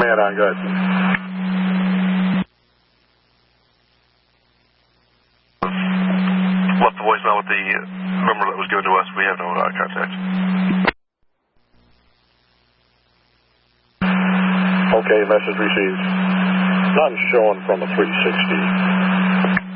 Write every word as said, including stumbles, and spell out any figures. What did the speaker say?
head on. Go ahead. Left the voicemail with the number that was given to us. We have no uh, contact. Okay, message received. None showing from a three sixty.